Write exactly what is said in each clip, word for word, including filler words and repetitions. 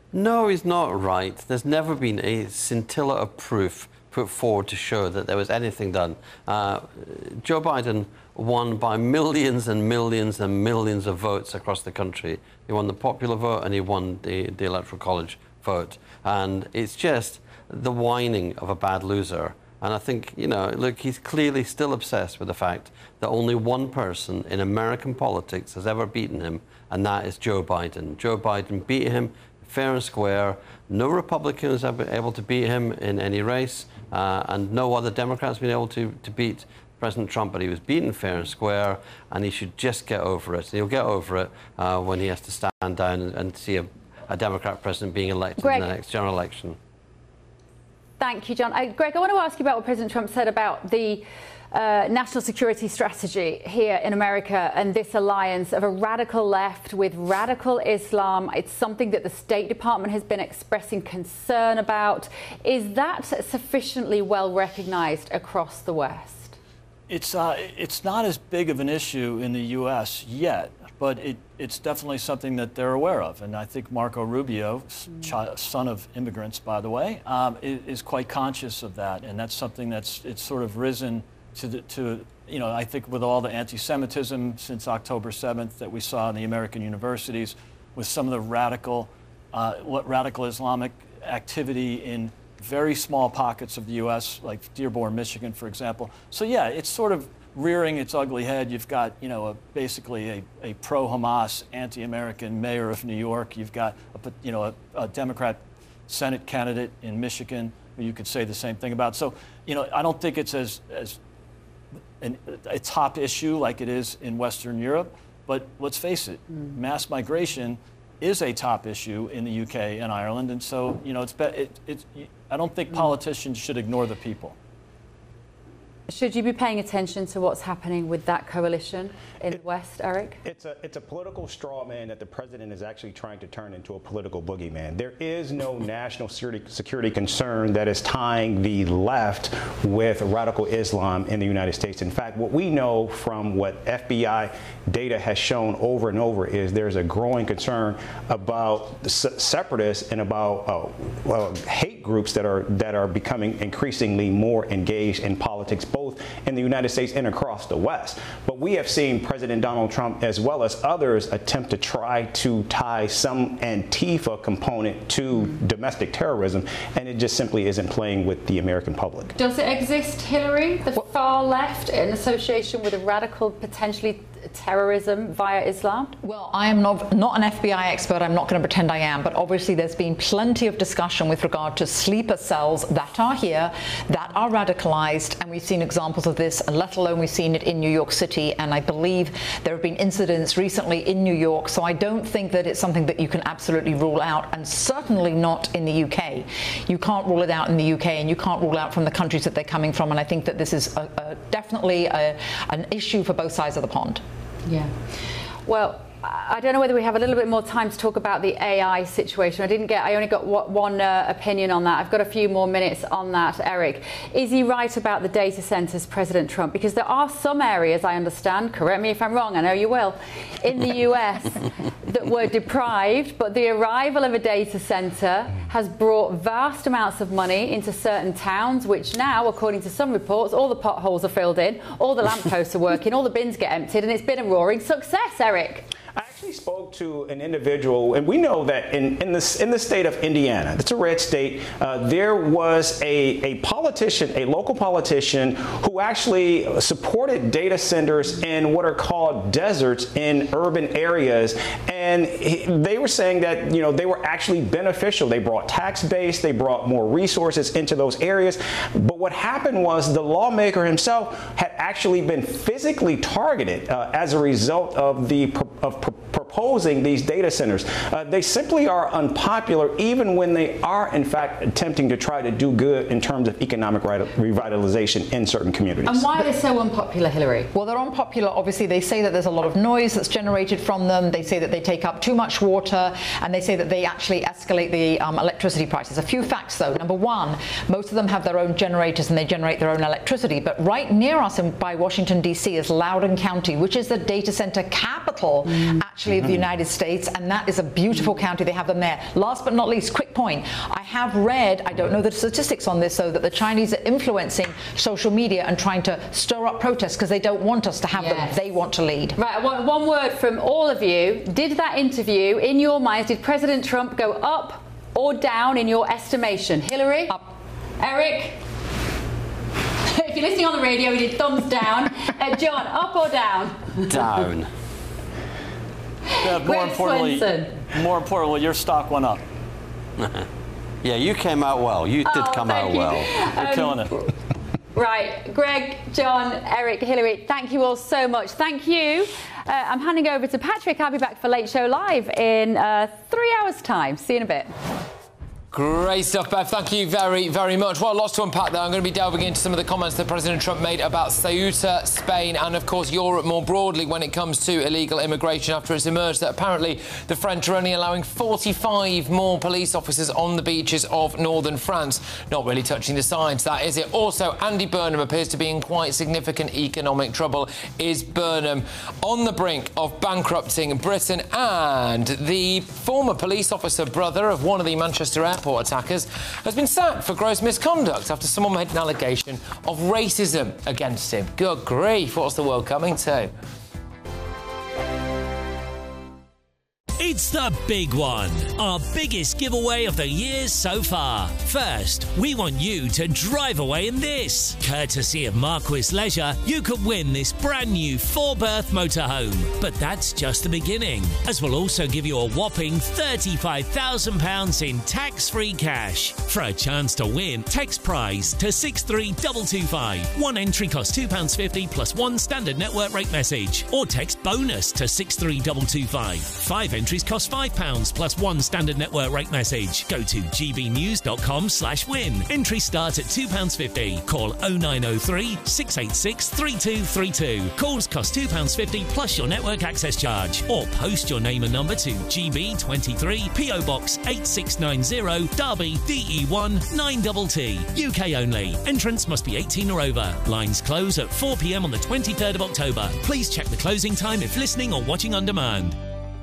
No, he's not right. There's never been a scintilla of proof put forward to show that there was anything done. Uh, Joe Biden won by millions and millions and millions of votes across the country. He won the popular vote and he won the, the Electoral College vote. And it's just the whining of a bad loser. And I think, you know, look, he's clearly still obsessed with the fact that only one person in American politics has ever beaten him, and that is Joe Biden. Joe Biden beat him fair and square. No Republican has been able to beat him in any race, uh, and no other Democrats have been able to, to beat President Trump, but he was beaten fair and square, and he should just get over it. And he'll get over it uh, when he has to stand down and, and see a, a Democrat president being elected Greg. in the next general election. Thank you, John. Uh, Greg, I want to ask you about what President Trump said about the Uh, national security strategy here in America and this alliance of a radical left with radical Islam. It's something that the State Department has been expressing concern about. Is that sufficiently well recognized across the West? It's, uh, it's not as big of an issue in the U S yet, but it, it's definitely something that they're aware of. And I think Marco Rubio, mm. son of immigrants, by the way, um, is, is quite conscious of that. And that's something that's it's sort of risen To, the, to, you know, I think with all the anti-Semitism since October seventh that we saw in the American universities, with some of the radical, uh, what radical Islamic activity in very small pockets of the U S, like Dearborn, Michigan, for example. So yeah, it's sort of rearing its ugly head. You've got, you know, a, basically a, a pro-Hamas, anti-American mayor of New York. You've got, a, you know, a, a Democrat Senate candidate in Michigan who you could say the same thing about. So, you know, I don't think it's as as An, a top issue like it is in Western Europe, but let's face it, mm. mass migration is a top issue in the U K and Ireland, and so you know it's be, it, it's. I don't think politicians should ignore the people. Should you be paying attention to what's happening with that coalition in it, the West, Eric? It's a it's a political straw man that the president is actually trying to turn into a political boogeyman. There is no national security, security concern that is tying the left with radical Islam in the United States. In fact, what we know from what F B I data has shown over and over is there's a growing concern about the separatists and about uh, well, hate groups that are that are becoming increasingly more engaged in politics, both in the United States and across the West. But we have seen President Donald Trump, as well as others, attempt to try to tie some Antifa component to domestic terrorism, and it just simply isn't playing with the American public. Does it exist, Hillary, the far left in association with a radical, potentially terrorism via Islam? Well, I am not, not an F B I expert. I'm not going to pretend I am. But obviously there's been plenty of discussion with regard to sleeper cells that are here, that are radicalized. And we've seen examples of this, and let alone we've seen it in New York City. And I believe there have been incidents recently in New York. So I don't think that it's something that you can absolutely rule out, and certainly not in the U K. You can't rule it out in the U K, and you can't rule out from the countries that they're coming from. And I think that this is a, a, definitely a, an issue for both sides of the pond. Yeah. Well, I don't know whether we have a little bit more time to talk about the A I situation. I didn't get, I only got one uh, opinion on that. I've got a few more minutes on that, Eric. Is he right about the data centers, President Trump? Because there are some areas, I understand, correct me if I'm wrong, I know you will, in the U S that were deprived, but the arrival of a data center has brought vast amounts of money into certain towns, which now, according to some reports, all the potholes are filled in, all the lampposts are working, all the bins get emptied, and it's been a roaring success, Eric. I actually spoke to an individual, and we know that in, in, this, in the state of Indiana, it's a red state, uh, there was a, a politician, a local politician, who actually supported data centers in what are called deserts in urban areas. And he, they were saying that, you know, they were actually beneficial. They brought tax base, they brought more resources into those areas. But what happened was the lawmaker himself had actually been physically targeted uh, as a result of the of pr proposing these data centers. Uh, they simply are unpopular, even when they are, in fact, attempting to try to do good in terms of economic revitalization in certain communities. And why are they so unpopular, Hillary? Well, they're unpopular. Obviously, they say that there's a lot of noise that's generated from them. They say that they take up too much water, and they say that they actually escalate the um, electricity prices. A few facts, though. Number one, most of them have their own generators and they generate their own electricity. But right near us in, by Washington, D C is Loudoun County, which is the data center capital, mm. actually, of the United States, and that is a beautiful county. They have them there. Last but not least, quick point. I have read, I don't know the statistics on this, though, that the Chinese are influencing social media and trying to stir up protests because they don't want us to have yes. them. They want to lead. Right, one, one word from all of you. Did that interview, in your minds, did President Trump go up or down in your estimation? Hillary? Up. Eric? If you're listening on the radio, we did thumbs down. Uh, John, up or down? Down. Yeah, more Greg importantly, Swenson. more importantly, your stock went up. Yeah, you came out well. You did Oh, come out you. well. You're Um, killing it. Right, Greg, John, Eric, Hillary, thank you all so much. Thank you. Uh, I'm handing over to Patrick. I'll be back for Late Show Live in uh, three hours' time. See you in a bit. Great stuff, Beth. Thank you very, very much. Well, lots to unpack there. I'm going to be delving into some of the comments that President Trump made about Ceuta, Spain, and, of course, Europe more broadly when it comes to illegal immigration after it's emerged that apparently the French are only allowing forty-five more police officers on the beaches of northern France. Not really touching the science, that is it. Also, Andy Burnham appears to be in quite significant economic trouble. Is Burnham on the brink of bankrupting Britain? And the former police officer brother of one of the Manchester airport attackers has been sacked for gross misconduct after someone made an allegation of racism against him. Good grief, what's the world coming to? It's the big one, our biggest giveaway of the year so far. First, we want you to drive away in this. Courtesy of Marquis Leisure, you could win this brand new four-berth motorhome. But that's just the beginning, as we'll also give you a whopping thirty-five thousand pounds in tax-free cash. For a chance to win, text prize to six three two two five. One entry costs two pounds fifty plus one standard network rate message. Or text bonus to six three two two five. Five entries cost five pounds plus one standard network rate message. Go to gbnews.com slash win. Entry start at two pounds fifty. Call oh nine oh three, six eight six, three two three two. Calls cost two pounds fifty plus your network access charge. Or post your name and number to G B twenty-three, P O Box eight six nine zero, Derby, D E one nine T T. U K only. Entrance must be eighteen or over. Lines close at four p m on the twenty-third of October. Please check the closing time if listening or watching on demand.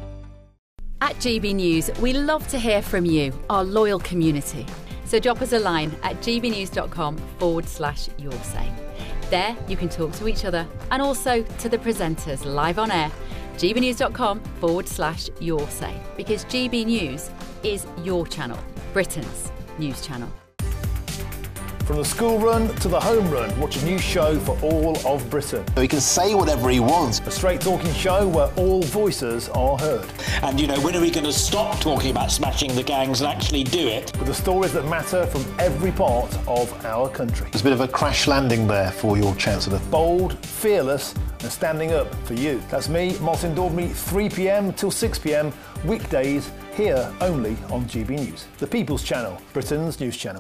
At G B News, we love to hear from you, our loyal community. So drop us a line at gbnews.com forward slash your say. There you can talk to each other and also to the presenters live on air. gbnews.com forward slash your say. Because G B News is your channel, Britain's news channel. From the school run to the home run, watch a new show for all of Britain. He can say whatever he wants. A straight talking show where all voices are heard. And, you know, when are we going to stop talking about smashing the gangs and actually do it? With the stories that matter from every part of our country. There's a bit of a crash landing there for your Chancellor. Bold, fearless and standing up for you. That's me, Martin Daubney, three p m till six p m, weekdays, here only on G B News. The People's Channel, Britain's news channel.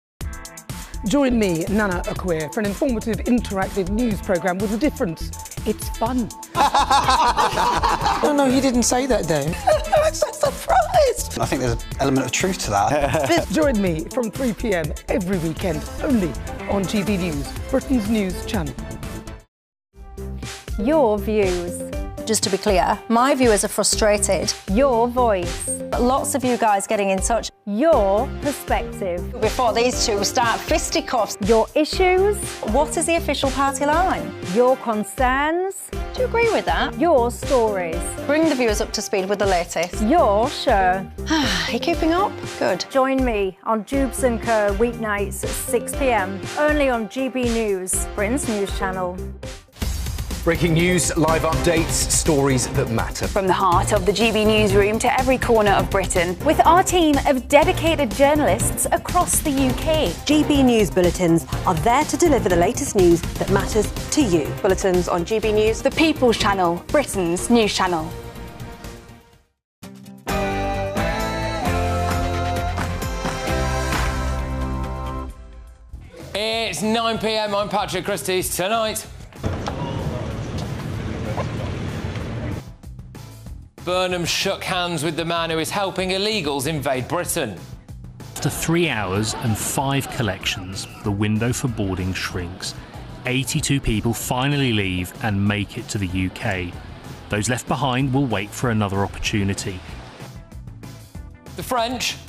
Join me, Nana Akwe, for an informative, interactive news programme with a difference. It's fun. No, no, you didn't say that, though. I'm so surprised. I think there's an element of truth to that. Join me from three p m every weekend, only on G B News, Britain's news channel. Your views. Just to be clear, my viewers are frustrated. Your voice. Lots of you guys getting in touch. Your perspective. Before these two start fisticuffs. Your issues. What is the official party line? Your concerns. Do you agree with that? Your stories. Bring the viewers up to speed with the latest. Your show. Are you keeping up? Good. Join me on Jubes and Co weeknights at six p m only on G B News, Britain's news channel. Breaking news, live updates, stories that matter. From the heart of the G B newsroom to every corner of Britain, with our team of dedicated journalists across the U K. G B News bulletins are there to deliver the latest news that matters to you. Bulletins on G B News, the People's Channel, Britain's news channel. It's nine p m, I'm Patrick Christys. Tonight, Burnham shook hands with the man who is helping illegals invade Britain. After three hours and five collections, the window for boarding shrinks. eighty-two people finally leave and make it to the U K. Those left behind will wait for another opportunity. The French